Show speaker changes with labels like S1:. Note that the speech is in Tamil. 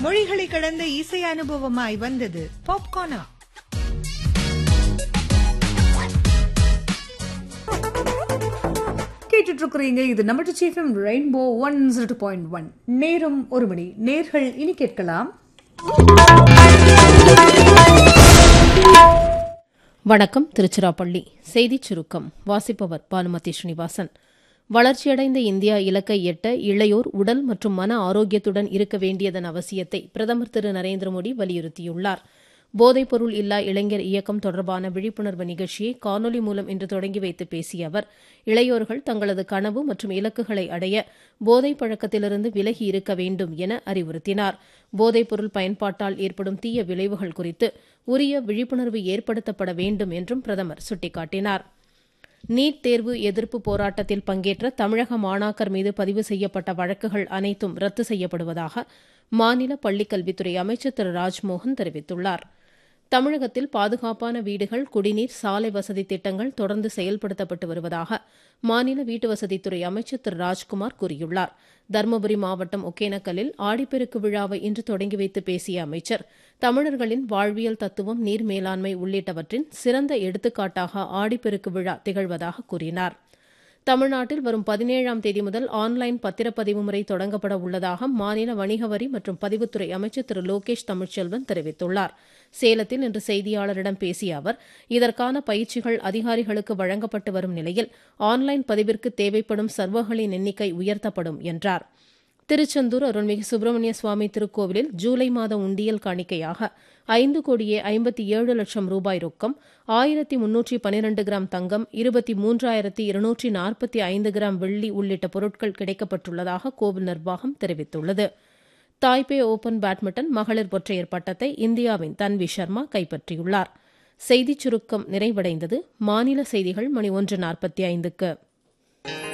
S1: மொழிகளை கடந்த இசை அனுபவமாய் வந்தது பாப்கார்னா.
S2: கேட்டுட்டு இருக்கிறீங்க. இது நம்ம FM ரெயின்போ 102.1. நேரம் 1 மணி. நேர்கள் இனி கேட்கலாம்.
S3: வணக்கம். திருச்சிராப்பள்ளி செய்திச் சுருக்கம் வாசிப்பவர் பானுமதி ஸ்ரீனிவாசன். வளர்ச்சியடைந்த இந்தியா இலக்கை எட்ட இளையோர் உடல் மற்றும் மன ஆரோக்கியத்துடன் இருக்க வேண்டியதன் அவசியத்தை பிரதமர் திரு நரேந்திர மோடி வலியுறுத்தியுள்ளார். போதைப்பொருள் இல்லா இளைஞர் இயக்கம் தொடர்பான விழிப்புணர்வு நிகழ்ச்சியை காணொலி மூலம் இன்று தொடங்கி வைத்து பேசிய அவர், இளையோர்கள் தங்களது கனவு மற்றும் இலக்குகளை அடைய போதைப் பழக்கத்திலிருந்து விலகி இருக்க வேண்டும் என அறிவுறுத்தினார். போதைப்பொருள் பயன்பாட்டால் ஏற்படும் தீய விளைவுகள் குறித்து உரிய விழிப்புணர்வு ஏற்படுத்தப்பட வேண்டும் என்றும் பிரதமர் சுட்டிக்காட்டினார். நீட் தேர்வு எதிர்ப்பு போராட்டத்தில் பங்கேற்ற தமிழக மாணாக்கர் மீது பதிவு செய்யப்பட்ட வழக்குகள் அனைத்தும் ரத்து செய்யப்படுவதாக மாநில பள்ளிக்கல்வித்துறை அமைச்சர் திரு ராஜ்மோகன் தெரிவித்துள்ளார். தமிழகத்தில் பாதுகாப்பான வீடுகள், குடிநீர், சாலை வசதி திட்டங்கள் தொடர்ந்து செயல்படுத்தப்பட்டு வருவதாக மாநில வீட்டுவசதித்துறை அமைச்சர் திரு ராஜ்குமார் கூறியுள்ளார். தருமபுரி மாவட்டம் ஒகேனக்கல்லில் ஆடிப்பெருக்கு விழாவை இன்று தொடங்கி வைத்து பேசிய அமைச்சர், தமிழர்களின் வாழ்வியல் தத்துவம், நீர் மேலாண்மை உள்ளிட்டவற்றின் சிறந்த எடுத்துக்காட்டாக ஆடிப்பெருக்கு விழா திகழ்வதாக கூறினார். தமிழ்நாட்டில் வரும் 17ஆம் தேதி முதல் ஆன்லைன் பத்திரப்பதிவு முறை தொடங்கப்பட உள்ளதாக மாநில வணிக வரி மற்றும் பதிவுத்துறை அமைச்சர் திரு லோகேஷ் தமிழ்ச்செல்வன் தெரிவித்துள்ளார். சேலத்தில் இன்று செய்தியாளரிடம் பேசிய அவர், இதற்கான பயிற்சிகள் அதிகாரிகளுக்கு வழங்கப்பட்டு வரும் நிலையில் ஆன்லைன் பதிவிற்கு தேவைப்படும் சர்வர்களின் எண்ணிக்கை உயர்த்தப்படும் என்றார். திருச்செந்தூர் அருள்மிகு சுப்பிரமணிய சுவாமி திருக்கோவிலில் ஜூலை மாத உண்டியல் காணிக்கையாக 5,57,00,000 ரூபாய் ரொக்கம், 1,312 கிராம் தங்கம், 23,245 கிராம் வெள்ளி உள்ளிட்ட பொருட்கள் கிடைக்கப்பட்டுள்ளதாக கோவில் நிர்வாகம் தெரிவித்துள்ளது. தாய்பே ஓபன் பேட்மிண்டன் மகளிர் ஒற்றையர் பட்டத்தை இந்தியாவின் தன்வி சர்மா கைப்பற்றியுள்ளார். செய்திச் சுருக்கம் நிறைவடைந்தது. மாநில செய்திகள் மணி 1:45க்கு.